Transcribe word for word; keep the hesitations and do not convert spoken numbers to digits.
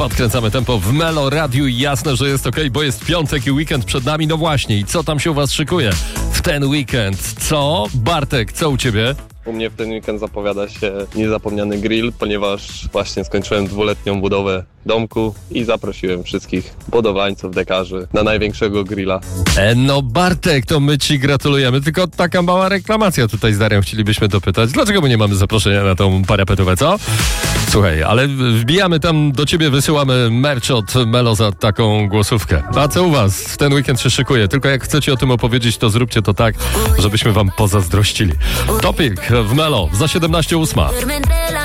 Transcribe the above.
Podkręcamy tempo w Melo Radiu i jasne, że jest okej, bo jest piątek i weekend przed nami. No właśnie, i co tam się u was szykuje w ten weekend? Co? Bartek, co u ciebie? U mnie w ten weekend zapowiada się niezapomniany grill, ponieważ właśnie skończyłem dwuletnią budowę domku i zaprosiłem wszystkich budowlańców, dekarzy na największego grilla. E, no Bartek, to my ci gratulujemy, tylko taka mała reklamacja tutaj z Darią chcielibyśmy dopytać. Dlaczego my nie mamy zaproszenia na tą parapetówę, co? Słuchaj, ale wbijamy tam do ciebie, wysyłamy merch od Melo za taką głosówkę. A co u was w ten weekend się szykuje? Tylko jak chcecie o tym opowiedzieć, to zróbcie to tak, żebyśmy wam pozazdrościli. Topik w Melo za siedemnaście ósma.